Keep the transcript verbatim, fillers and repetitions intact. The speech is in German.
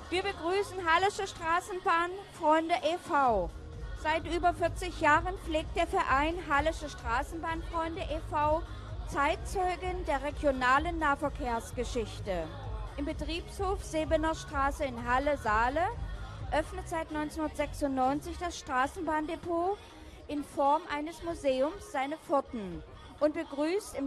Wir begrüßen Hallische Straßenbahnfreunde e V Seit über vierzig Jahren pflegt der Verein Hallische Straßenbahnfreunde e V Zeitzeugen der regionalen Nahverkehrsgeschichte. Im Betriebshof Sebener Straße in Halle-Saale öffnet seit neunzehnhundertsechsundneunzig das Straßenbahndepot in Form eines Museums seine Pforten und begrüßt im